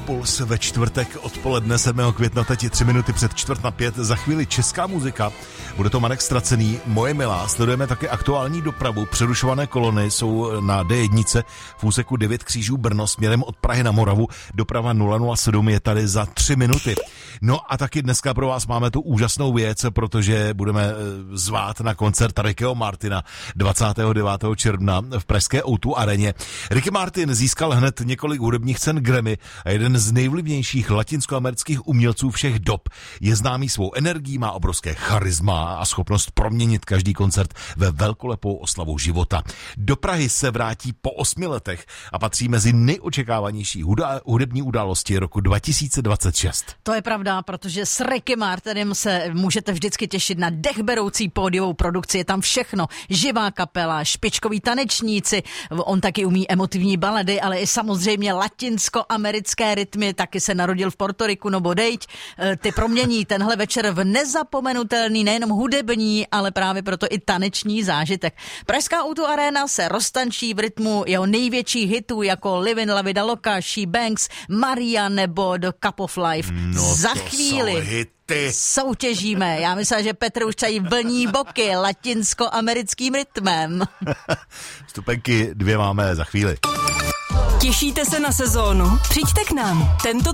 Puls ve čtvrtek odpoledne 7. května, teď 3 minuty před 4:45. Za chvíli česká muzika. Bude to Marek Stracený, Moje milá. Sledujeme také aktuální dopravu. Přerušované kolony jsou na D1 v úseku 9 Křížů Brno směrem od Prahy na Moravu. Doprava 007 je tady za 3 minuty. No a taky dneska pro vás máme tu úžasnou věc, protože budeme zvát na koncert Rickyho Martina 29. června v pražské O2 areně. Ricky Martin získal hned několik hudebních cen Grammy a jeden z nejvlivnějších latinskoamerických umělců všech dob. Je známý svou energií, má obrovské charisma a schopnost proměnit každý koncert ve velkolepou oslavu života. Do Prahy se vrátí po 8 letech a patří mezi nejočekávanější hudební události roku 2026. To je pravda, protože s Ricky Martinem se můžete vždycky těšit na dechberoucí pódiovou produkci. Je tam všechno. Živá kapela, špičkoví tanečníci, on taky umí emotivní balady, ale i samozřejmě latinskoamerické rytmy, taky se narodil v Portoriku, no bodejť. Ty promění tenhle večer v nezapomenutelný, nejenom hudební, ale právě proto i taneční zážitek. Pražská O2 Arena se roztančí v rytmu jeho největších hitů jako Livin' La Vida Loca, She Bangs, Maria nebo The Cup of Life. No za chvíli soutěžíme. Já myslím, že Petr už tady vlní boky latinskoamerickým rytmem. Vstupenky 2 máme za chvíli. Těšíte se na sezónu? Přijďte k nám. Tento